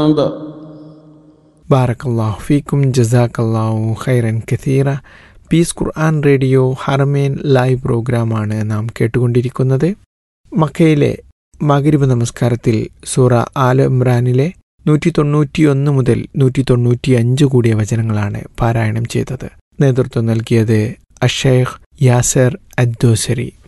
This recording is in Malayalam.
ബാറക്കല്ലാഹു ഫീക്കും ജസാക്കല്ലാഹു ഖൈറൻ കസീറ. പീസ് ഖുർആൻ റേഡിയോ ഹറമേൻ ലൈവ് പ്രോഗ്രാമാണ് നാം കേട്ടുകൊണ്ടിരിക്കുന്നത്. മക്കയിലെ മഗ്രിബ് നമസ്കാരത്തിൽ സൂറ ആല ഇമ്രാനിലെ 191 മുതൽ 195 കൂടിയ വചനങ്ങളാണ് പാരായണം ചെയ്തത്. നേതൃത്വം നൽകിയത് അഷേഖ് യാസർ അദ്ദോസരി.